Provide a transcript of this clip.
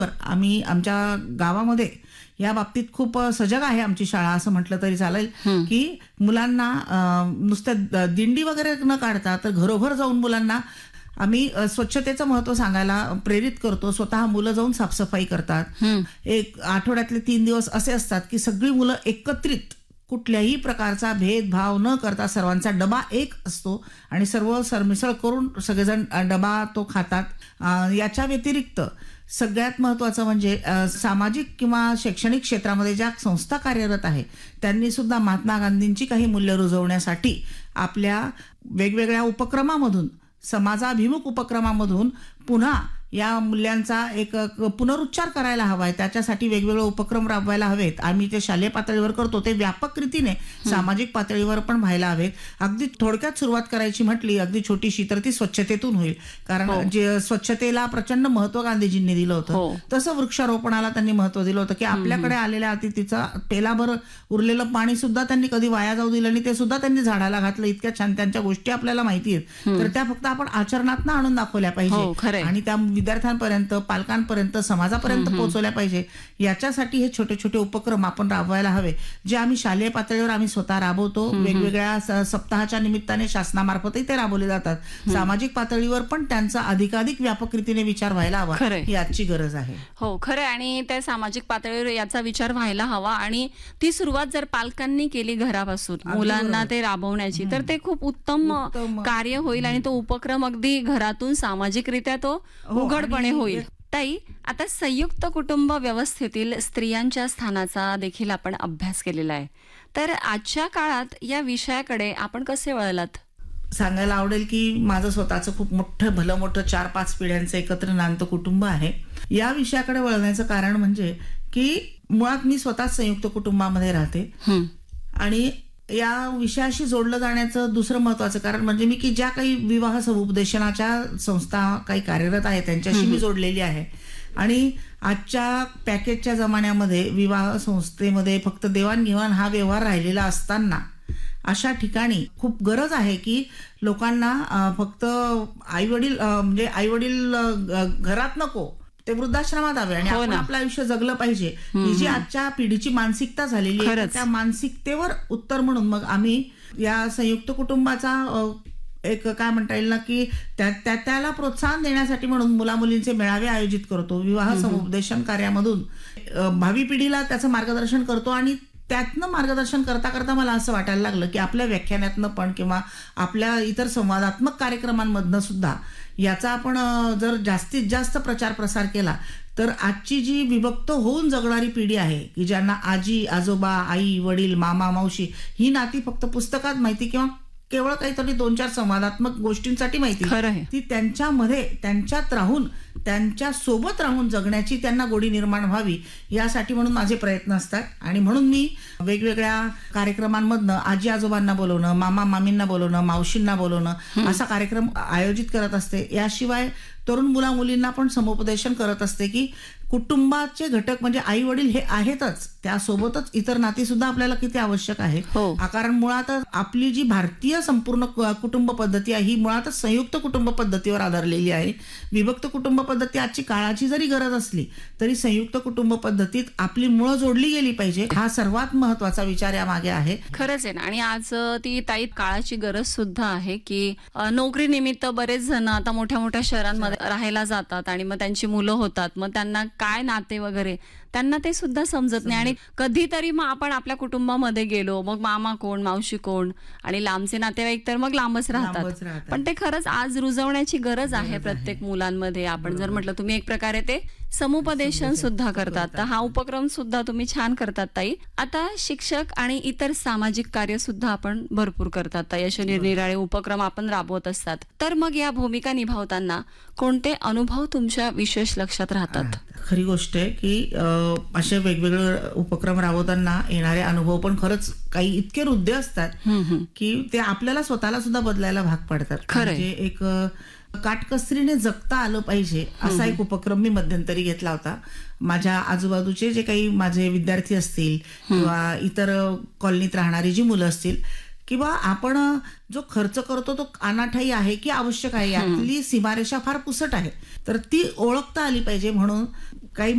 आम्ही आमच्या गावामध्ये या बाबतीत खूप सजग आहे आमची शाळा असं म्हटलं तरी चालेल, की मुलांना नुसतं दिंडी वगैरे न काढता तर घरोघर जाऊन मुलांना आम्ही स्वच्छतेचं महत्व सांगायला प्रेरित करतो. स्वतः मुलं जाऊन साफसफाई करतात. एक आठवड्यातले 3 दिवस असे असतात की सगळी मुलं एकत्रित कुठल्याही प्रकारचा भेदभाव न करता सर्वांचा डबा एक असतो आणि सर्व सरमिसळ करून सगळेजण डबा तो खातात. याच्या व्यतिरिक्त सगळ्यात महत्वाचं म्हणजे सामाजिक किंवा शैक्षणिक क्षेत्रामध्ये ज्या संस्था कार्यरत आहे त्यांनी सुद्धा महात्मा गांधींची काही मूल्य रुजवण्यासाठी आपल्या वेगवेगळ्या उपक्रमामधून, समाजाभिमुख उपक्रमामधून पुन्हा या मूल्यांचा एक पुनरुच्चार करायला हवाय. त्याच्यासाठी वेगवेगळे उपक्रम राबवायला हवेत. आम्ही ते शालेय पातळीवर करतो, ते व्यापक रीतीने सामाजिक पातळीवर पण व्हायला हवेत. अगदी थोडक्यात सुरुवात करायची म्हटली, अगदी छोटीशी, तर ती स्वच्छतेतून होईल. कारण जे स्वच्छतेला प्रचंड महत्व गांधीजींनी दिलं होतं, तसं वृक्षारोपणाला त्यांनी महत्व दिलं होतं, की आपल्याकडे आलेल्या अतिथीचा पेलाभर उरलेलं पाणी सुद्धा त्यांनी कधी वाया जाऊ दिलं आणि ते सुद्धा त्यांनी झाडाला घातलं. इतक्या छान त्यांच्या गोष्टी आपल्याला माहिती आहेत, तर त्या फक्त आपण आचरणात आणून दाखवल्या पाहिजे आणि त्या विद्यार्थ्यांपर्यंत, पालकांपर्यंत, समाजापर्यंत पोहोचवल्या पाहिजे. याच्यासाठी हे छोटे छोटे उपक्रम आपण राबवायला हवे, जे आम्ही शालेय पातळीवर आम्ही स्वतः राबवतो. वेगवेगळ्या सप्ताहाच्या निमित्ताने शासनामार्फतही ते राबवले जातात. सामाजिक पातळीवर पण त्यांचा अधिकाधिक व्यापक रीतीने विचार व्हायला हवा, ही आजची गरज आहे. हो, खरं. आणि त्या सामाजिक पातळीवर याचा विचार व्हायला हवा आणि ती सुरुवात जर पालकांनी केली घरापासून मुलांना ते राबवण्याची, तर ते खूप उत्तम कार्य होईल आणि तो उपक्रम अगदी घरातून सामाजिकरित्या तो उघडपणे होईल. ताई, आता संयुक्त कुटुंब व्यवस्थेतील स्त्रियांच्या स्थानाचा देखील आपण अभ्यास केलेला आहे, तर आजच्या काळात या विषयाकडे आपण कसे वळलात? सांगायला आवडेल की माझं स्वतःचं खूप मोठं, भलं मोठं 4-5 पिढ्यांचं एकत्र नांदतं कुटुंब आहे. या विषयाकडे वळण्याचं कारण म्हणजे की मुळात मी स्वतः संयुक्त कुटुंबामध्ये राहते आणि या विषयाशी जोडलं जाण्याचं दुसरं महत्वाचं कारण म्हणजे मी की ज्या काही विवाह समुपदेशनाच्या संस्था काही कार्यरत आहेत त्यांच्याशी मी जोडलेली आहे. आणि आजच्या पॅकेजच्या जमान्यामध्ये विवाह संस्थेमध्ये फक्त देवाणघेवाण हा व्यवहार राहिलेला असताना अशा ठिकाणी खूप गरज आहे की लोकांना फक्त आईवडील म्हणजे आईवडील घरात नको, ते वृद्धाश्रमात हवे आणि आपण आपलं आयुष्य जगलं पाहिजे, ही जी आजच्या पिढीची मानसिकता झालेली आहे, त्या मानसिकतेवर उत्तर म्हणून मग आम्ही या संयुक्त कुटुंबाचा एक काय म्हणता येईल ना की त्याला प्रोत्साहन देण्यासाठी म्हणून मुलामुलींचे मेळावे आयोजित करतो. विवाह समुपदेशन कार्यामधून भावी पिढीला त्याचं मार्गदर्शन करतो आणि त्यातनं मार्गदर्शन करता करता मला असं वाटायला लागलं की आपल्या व्याख्यानातनं पण किंवा आपल्या इतर संवादात्मक कार्यक्रमांमधनं सुद्धा याचा आपण जर जास्तीत जास्त प्रचार प्रसार केला तर आजची जी विभक्त होऊन जगणारी पिढी आहे की ज्यांना आजी, आजोबा, आई, वडील, मामा, मावशी ही नाती फक्त पुस्तकात माहिती किंवा केवळ काहीतरी 2-4 संवादात्मक गोष्टींसाठी माहिती, ती त्यांच्यामध्ये, त्यांच्यात राहून, त्यांच्या सोबत राहून जगण्याची त्यांना गोडी निर्माण व्हावी यासाठी म्हणून माझे प्रयत्न असतात. आणि म्हणून मी वेगवेगळ्या कार्यक्रमांमधनं आजी आजोबांना बोलवणं, मामा मामींना बोलवणं, मावशींना बोलवणं असा कार्यक्रम आयोजित करत असते. याशिवाय तरुण मुला मुलींना पण समुपदेशन करत असते की कुटुंबाचे घटक म्हणजे आई वडील हे आहेतच, त्यासोबतच इतर नाती सुद्धा आपल्याला किती आवश्यक आहे. कारण मुळातच आपली जी भारतीय संपूर्ण कुटुंब पद्धती आहे ही मुळातच संयुक्त कुटुंब पद्धतीवर आधारलेली आहे. विभक्त कुटुंब पद्धती आजची काळाची जरी गरज असली तरी संयुक्त कुटुंब पद्धतीत आपली मुळं जोडली गेली पाहिजे, हा सर्वात महत्वाचा विचार यामागे आहे. खरंच आहे ना. आणि आज ती ताई काळाची गरज सुद्धा आहे की नोकरी निमित्त बरेच जण आता मोठ्या मोठ्या शहरांमध्ये राहायला जातात आणि मग त्यांची मुलं होतात, मग त्यांना काय नाते वगैरे त्यांना ते सुद्धा समजत नाही. आणि कधीतरी मग आपण आपल्या कुटुंबामध्ये गेलो, मग मामा कोण, मावशी कोण, आणि लांबचे नातेवाईक तर मग लांबच राहतात. पण ते खरंच आज रुजवण्याची गरज आहे प्रत्येक मुलांमध्ये. आपण जर म्हटलं, तुम्ही एक प्रकारे ते समुपदेशन सुद्धा करतात, तर हा उपक्रम सुद्धा तुम्ही छान करतात ताई. आता शिक्षक आणि इतर सामाजिक कार्य सुद्धा आपण भरपूर करतात ताई, असे निरनिराळे उपक्रम आपण राबवत असतात. तर मग या भूमिका निभावताना कोणते अनुभव तुमच्या विशेष लक्षात राहतात? खरी गोष्ट आहे की असे वेगवेगळे उपक्रम राबवताना येणारे अनुभव पण खरंच काही इतके हृदय असतात की ते आपल्याला स्वतःला सुद्धा बदलायला भाग पडतात. म्हणजे एक काटकसरीने जगता आलं पाहिजे असा एक उपक्रम मी मध्यंतरी घेतला होता. माझ्या आजूबाजूचे जे काही माझे विद्यार्थी असतील किंवा इतर कॉलनीत राहणारी जी मुलं असतील किंवा आपण जो खर्च करतो तो अनाठाई आहे की आवश्यक आहे, यातली सीमारेषा फार पुसट आहे, तर ती ओळखता आली पाहिजे. म्हणून